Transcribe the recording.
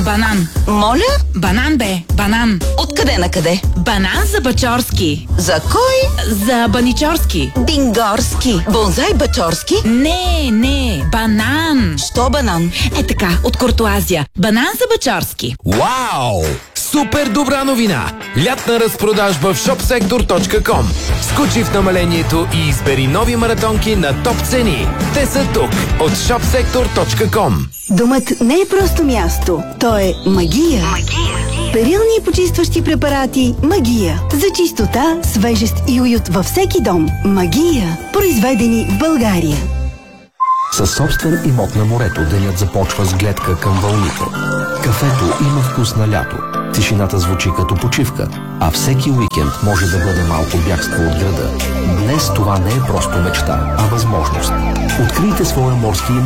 Банан. Моля? Банан бе, банан. Откъде на къде? Банан за Бачорски. За кой? За Баничорски. Бингорски. Бонзай Бачорски? Не, банан. Що банан? Е така, от Куртуазия. Банан за Бачорски. Вау! Супер добра новина! Лятна разпродажба в shopsektor.com. Скочи в намалението и избери нови маратонки на топ цени. Те са тук от shopsektor.com. Домът не е просто място, то е магия. Перилни и почистващи препарати Магия. За чистота, свежест и уют във всеки дом. Магия. Произведени в България. Със собствен имот на морето денят започва с гледка към вълните. Кафето има вкус на лято. Тишината звучи като почивка, а всеки уикенд може да бъде малко бягство от града. Днес това не е просто мечта, а възможност. Открийте своя морски